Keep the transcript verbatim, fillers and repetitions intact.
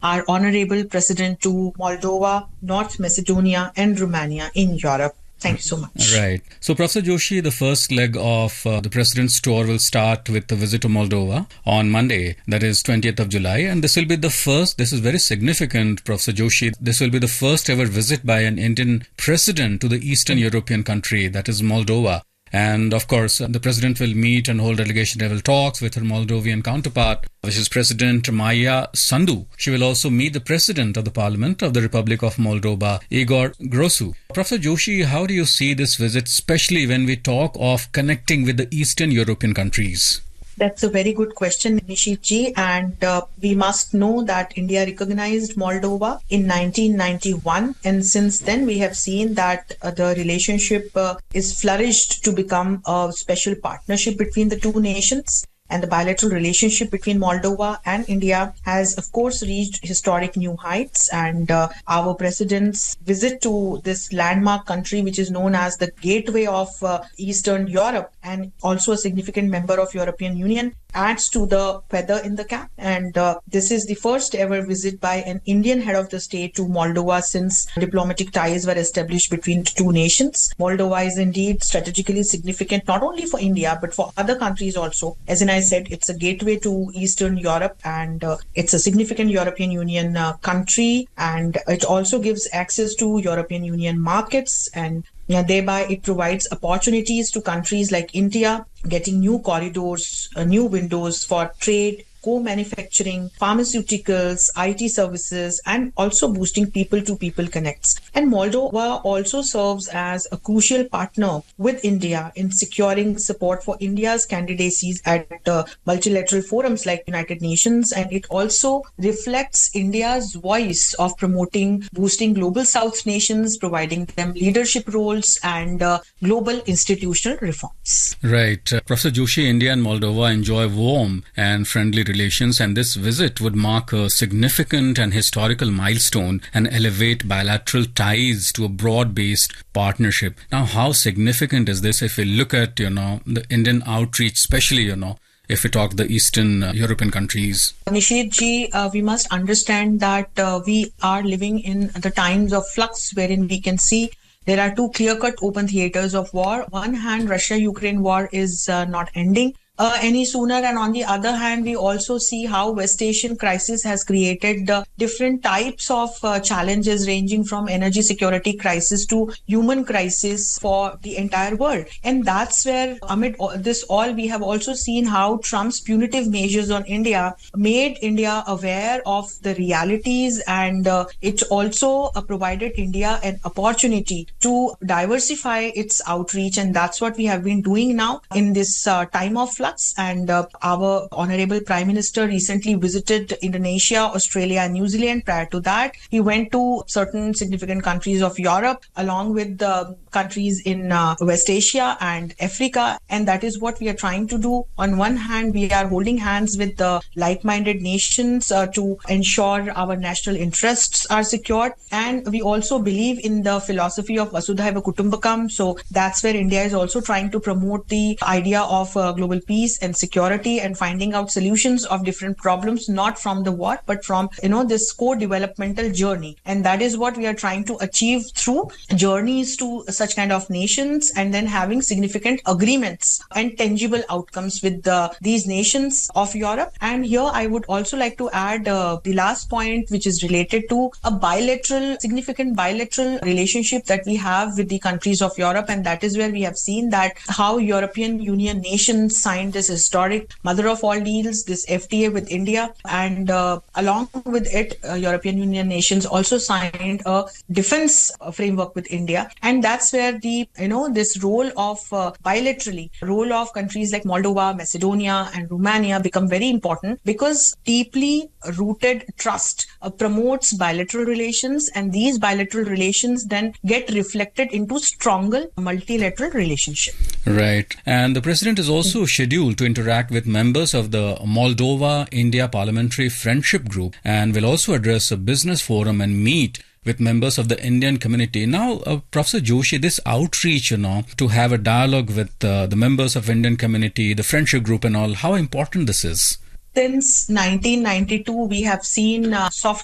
our honorable president to Moldova, North Macedonia, and Romania in Europe. Thank you so much. Right. So, Professor Joshi, the first leg of uh, the President's tour will start with the visit to Moldova on Monday, that is twentieth of July. And this will be the first, this is very significant, Professor Joshi, this will be the first ever visit by an Indian president to the Eastern European country, that is Moldova. And of course, the President will meet and hold delegation level talks with her Moldovan counterpart, which is President Maia Sandu. She will also meet the President of the Parliament of the Republic of Moldova, Igor Grosu. Professor Joshi, how do you see this visit, especially when we talk of connecting with the Eastern European countries? That's a very good question, Nishitji. And uh, we must know that India recognized Moldova in nineteen ninety-one. And since then, we have seen that uh, the relationship uh, is flourished to become a special partnership between the two nations. And the bilateral relationship between Moldova and India has, of course, reached historic new heights. And uh, our president's visit to this landmark country, which is known as the gateway of uh, Eastern Europe and also a significant member of European Union, adds to the feather in the cap. And uh, this is the first ever visit by an Indian head of the state to Moldova since diplomatic ties were established between the two nations. Moldova is indeed strategically significant, not only for India, but for other countries also. As in I said, it's a gateway to Eastern Europe, and uh, it's a significant European Union uh, country, and it also gives access to European Union markets, and yeah, thereby it provides opportunities to countries like India, getting new corridors, uh, new windows for trade, co-manufacturing, pharmaceuticals, I T services, and also boosting people-to-people connects. And Moldova also serves as a crucial partner with India in securing support for India's candidacies at uh, multilateral forums like United Nations. And it also reflects India's voice of promoting, boosting global South nations, providing them leadership roles and uh, global institutional reforms. Right. Uh, Professor Joshi, India and Moldova enjoy warm and friendly relations. Relations, and this visit would mark a significant and historical milestone and elevate bilateral ties to a broad-based partnership. Now, how significant is this if we look at, you know, the Indian outreach, especially, you know, if we talk the Eastern uh, European countries? Nishit-ji, uh, we must understand that uh, we are living in the times of flux wherein we can see there are two clear-cut open theaters of war. On one hand, Russia-Ukraine war is uh, not ending Uh, any sooner, and on the other hand, we also see how West Asian crisis has created uh, different types of uh, challenges ranging from energy security crisis to human crisis for the entire world. And that's where amid this all, we have also seen how Trump's punitive measures on India made India aware of the realities, and uh, it also uh, provided India an opportunity to diversify its outreach, and that's what we have been doing now in this uh, time of And uh, our honorable Prime Minister recently visited Indonesia, Australia, and New Zealand. Prior to that, he went to certain significant countries of Europe, along with the countries in uh, West Asia and Africa. And that is what we are trying to do. On one hand, we are holding hands with the like-minded nations uh, to ensure our national interests are secured. And we also believe in the philosophy of Vasudhaiva Kutumbakam. So that's where India is also trying to promote the idea of uh, global peace and security and finding out solutions of different problems, not from the war, but from, you know, this co-developmental journey. And that is what we are trying to achieve through journeys to such kind of nations, and then having significant agreements and tangible outcomes with the, these nations of Europe. And here I would also like to add uh, the last point, which is related to a bilateral, significant bilateral relationship that we have with the countries of Europe. And that is where we have seen that how European Union nations signed this historic mother of all deals, this F T A with India, and uh, along with it, uh, European Union nations also signed a defense framework with India. And that's where the, you know, this role of uh, bilaterally, role of countries like Moldova, Macedonia, and Romania become very important, because deeply rooted trust uh, promotes bilateral relations, and these bilateral relations then get reflected into stronger multilateral relationship. Right. And the President is also scheduled to interact with members of the Moldova-India Parliamentary Friendship Group, and will also address a business forum and meet with members of the Indian community. Now, uh, Professor Joshi, this outreach, you know, to have a dialogue with uh, the members of Indian community, the friendship group and all, how important this is? Since nineteen ninety-two, we have seen uh, soft